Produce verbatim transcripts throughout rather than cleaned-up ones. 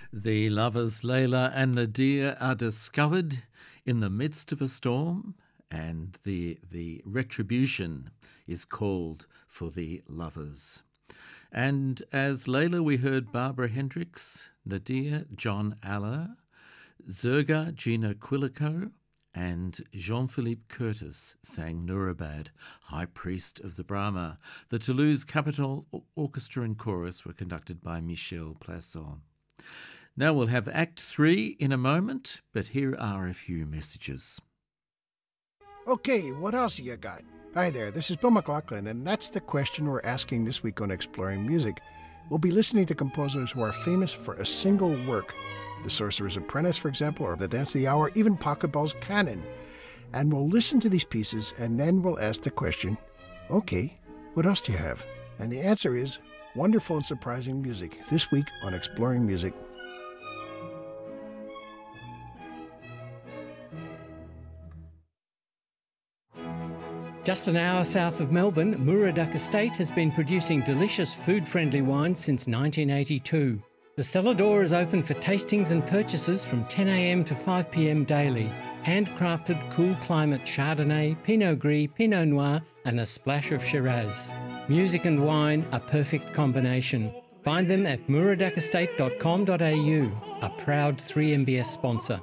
The lovers Layla and Nadir are discovered in the midst of a storm, and the, the retribution is called for the lovers. And as Layla, we heard Barbara Hendricks, Nadir, John Aller, Zerga, Gina Quilico, and Jean-Philippe Curtis sang Nurabad, High Priest of the Brahma. The Toulouse Capitol Orchestra and Chorus were conducted by Michel Plasson. Now we'll have Act Three in a moment, but here are a few messages. Okay, what else you got? Hi there, this is Bill McLaughlin, and that's the question we're asking this week on Exploring Music. We'll be listening to composers who are famous for a single work. The Sorcerer's Apprentice, for example, or The Dance of the Hour, even Pachelbel's Canon. And we'll listen to these pieces, and then we'll ask the question, okay, what else do you have? And the answer is wonderful and surprising music, this week on Exploring Music. Just an hour south of Melbourne, Muraduck Estate has been producing delicious food-friendly wine since nineteen eighty-two. The cellar door is open for tastings and purchases from ten a m to five p m daily. Handcrafted cool climate Chardonnay, Pinot Gris, Pinot Noir and a splash of Shiraz. Music and wine, a perfect combination. Find them at muraduck estate dot com dot a u, a proud three M B S sponsor.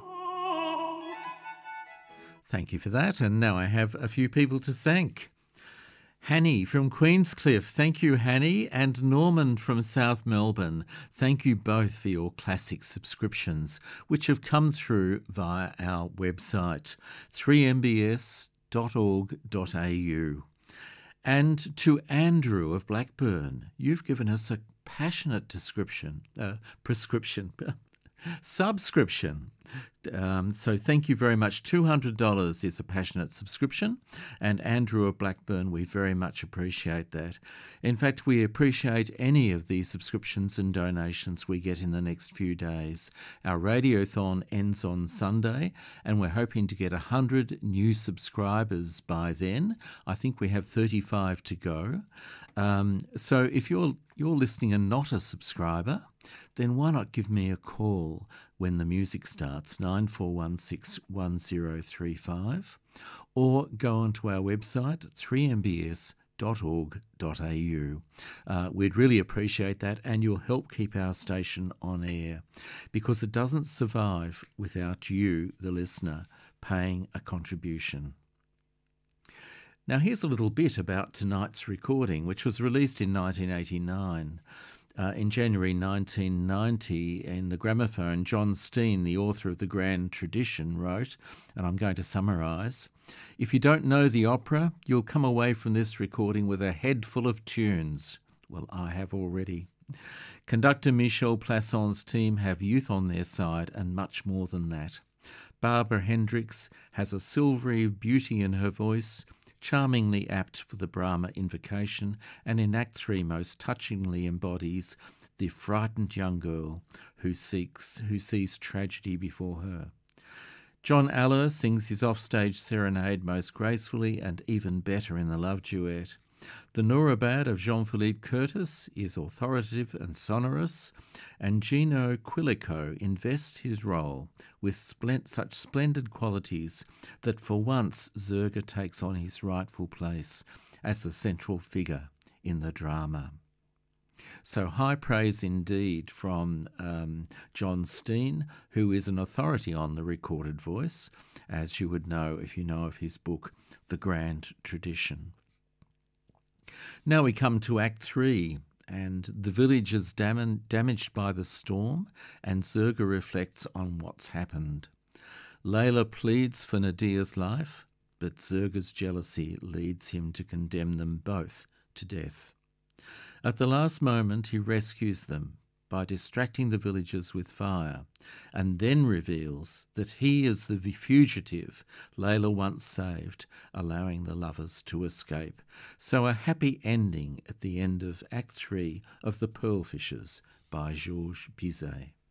Thank you for that. And now I have a few people to thank. Hanny from Queenscliff, thank you, Hanny, and Norman from South Melbourne. Thank you both for your classic subscriptions, which have come through via our website, three m b s dot org dot a u. And to Andrew of Blackburn, you've given us a passionate description, uh, prescription, subscription. Um, so thank you very much. two hundred dollars is a passionate subscription, and Andrew of Blackburn, we very much appreciate that. In fact, we appreciate any of the subscriptions and donations we get in the next few days. Our radiothon ends on Sunday, and we're hoping to get one hundred new subscribers by then. I think we have thirty-five to go. Um, so if you're you're listening and not a subscriber, then why not give me a call when the music starts, nine four one six one zero three five, or go onto our website, three m b s dot org dot a u. Uh, we'd really appreciate that, and you'll help keep our station on air, because it doesn't survive without you, the listener, paying a contribution. Now here's a little bit about tonight's recording, which was released in nineteen eighty-nine. Uh, in January nineteen ninety, in the gramophone, John Steen, the author of The Grand Tradition, wrote, and I'm going to summarise, "If you don't know the opera, you'll come away from this recording with a head full of tunes." Well, I have already. Conductor Michel Plasson's team have youth on their side and much more than that. Barbara Hendricks has a silvery beauty in her voice, charmingly apt for the Brahma invocation, and in Act Three most touchingly embodies the frightened young girl who seeks, who sees tragedy before her. John Aller sings his offstage serenade most gracefully and even better in the love duet. The Nurabad of Jean-Philippe Curtis is authoritative and sonorous, and Gino Quilico invests his role with splend- such splendid qualities that for once Zerga takes on his rightful place as the central figure in the drama. So high praise indeed from um, John Steen, who is an authority on the recorded voice, as you would know if you know of his book, The Grand Tradition. Now we come to Act Three, and the village is dam- damaged by the storm, and Zerga reflects on what's happened. Layla pleads for Nadir's life, but Zerga's jealousy leads him to condemn them both to death. At the last moment, he rescues them by distracting the villagers with fire, and then reveals that he is the fugitive Layla once saved, allowing the lovers to escape. So a happy ending at the end of Act Three of The Pearl Fishers by Georges Bizet.